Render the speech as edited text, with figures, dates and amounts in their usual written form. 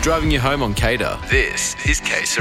driving you home on Cater. This is K